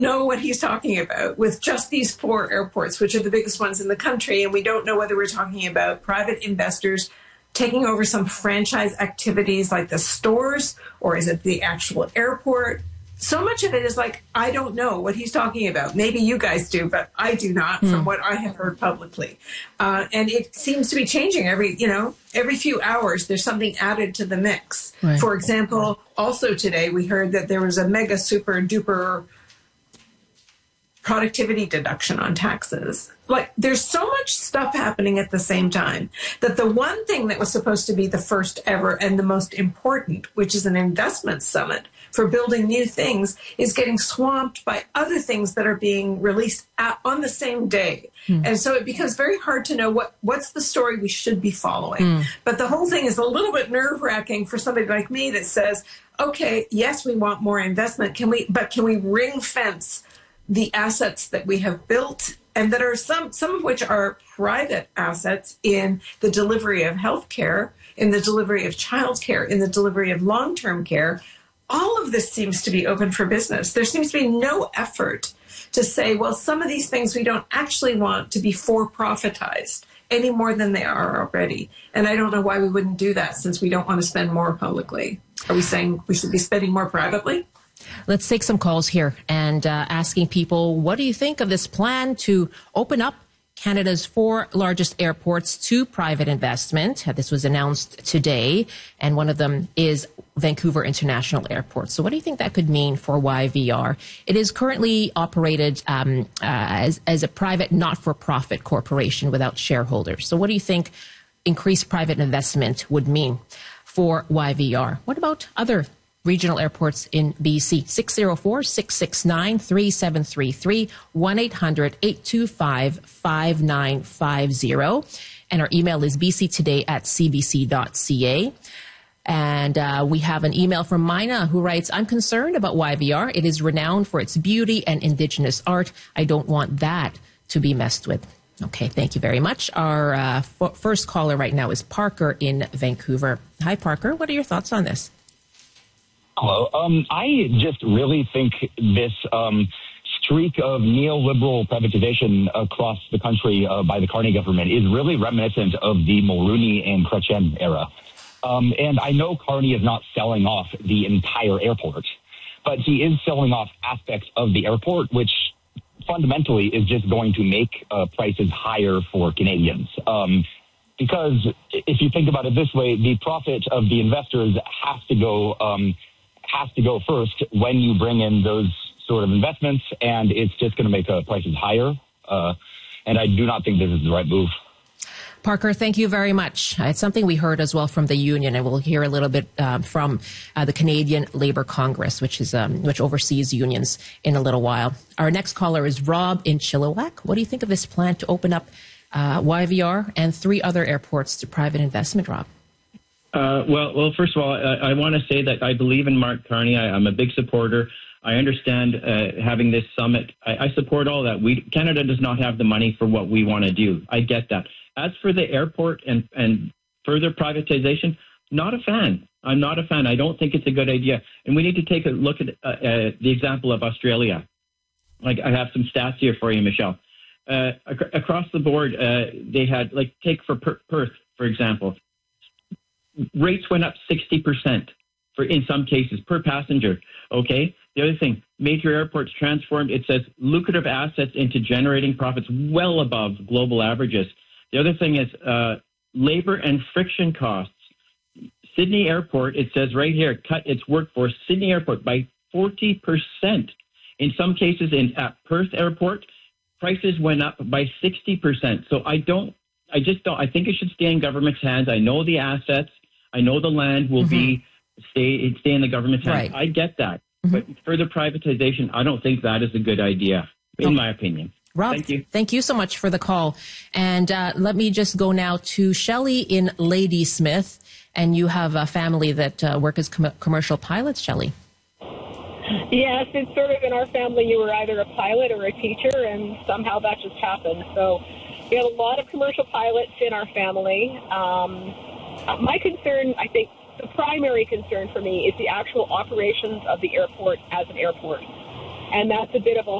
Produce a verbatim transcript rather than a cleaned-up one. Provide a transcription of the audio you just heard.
know what he's talking about with just these four airports, which are the biggest ones in the country. And we don't know whether we're talking about private investors taking over some franchise activities like the stores, or is it the actual airport? So much of it is like, I don't know what he's talking about. Maybe you guys do, but I do not mm. from what I have heard publicly. Uh, and it seems to be changing every, you know, every few hours, there's something added to the mix. Right. For example, also today we heard that there was a mega super duper productivity deduction on taxes. Like, there's so much stuff happening at the same time that the one thing that was supposed to be the first ever and the most important, which is an investment summit for building new things, is getting swamped by other things that are being released at, on the same day. Mm. And so it becomes very hard to know what, what's the story we should be following. Mm. But the whole thing is a little bit nerve-wracking for somebody like me that says, okay, yes, we want more investment, can we, but can we ring fence the assets that we have built, and that are some, some of which are private assets in the delivery of healthcare, in the delivery of childcare, in the delivery of long-term care. All of this seems to be open for business. There seems to be no effort to say, well, some of these things we don't actually want to be for-profitized any more than they are already. And I don't know why we wouldn't do that, since we don't want to spend more publicly. Are we saying we should be spending more privately? Let's take some calls here and uh, asking people, what do you think of this plan to open up Canada's four largest airports to private investment? This was announced today, and one of them is Vancouver International Airport. So what do you think that could mean for Y V R? It is currently operated um, uh, as, as a private not-for-profit corporation without shareholders. So what do you think increased private investment would mean for Y V R? What about other regional airports in B C? six oh four, six six nine, three seven three three, one eight hundred, eight two five, five nine five zero. And our email is b c today at c b c dot c a. And uh, we have an email from Mina who writes, I'm concerned about Y V R. It is renowned for its beauty and Indigenous art. I don't want that to be messed with. Okay, thank you very much. Our uh, f- first caller right now is Parker in Vancouver. Hi, Parker. What are your thoughts on this? Hello. Um, I just really think this um, streak of neoliberal privatization across the country uh, by the Carney government is really reminiscent of the Mulroney and Chrétien era. Um, and I know Carney is not selling off the entire airport, but he is selling off aspects of the airport, which fundamentally is just going to make uh, prices higher for Canadians. Um, because if you think about it this way, the profit of the investors has to go um, has to go first when you bring in those sort of investments, and it's just going to make uh, prices higher. Uh, and I do not think this is the right move. Parker, thank you very much. Uh, it's something we heard as well from the union, and we'll hear a little bit uh, from uh, the Canadian Labour Congress, which is um, which oversees unions, in a little while. Our next caller is Rob in Chilliwack. What do you think of this plan to open up uh, Y V R and three other airports to private investment, Rob? Uh, well, well, first of all, I, I want to say that I believe in Mark Carney. I, I'm a big supporter. I understand uh, having this summit. I, I support all that. We Canada does not have the money for what we want to do. I get that. As for the airport and, and further privatization, not a fan. I'm not a fan. I don't think it's a good idea. And we need to take a look at uh, uh, the example of Australia. Like, I have some stats here for you, Michelle. Uh, ac- across the board, uh, they had, like, take for per- Perth, for example. Rates went up sixty percent for, in some cases, per passenger. Okay. The other thing, major airports transformed, it says, lucrative assets into generating profits well above global averages. The other thing is uh, labor and friction costs. Sydney Airport, it says right here, cut its workforce, Sydney Airport, by forty percent. In some cases, in at Perth Airport, prices went up by sixty percent. So I don't, I just don't, I think it should stay in government's hands. I know the assets. I know the land will mm-hmm. be, stay, stay in the government's hands. Right. I get that. Mm-hmm. But further privatization, I don't think that is a good idea, in okay. my opinion. Rob, thank you. Thank you so much for the call. And uh, let me just go now to Shelley in Ladysmith. And you have a family that uh, work as com- commercial pilots, Shelley. Yes, it's sort of in our family. You were either a pilot or a teacher, and somehow that just happened. So we have a lot of commercial pilots in our family. Um, my concern, I think, the primary concern for me is the actual operations of the airport as an airport. And that's a bit of a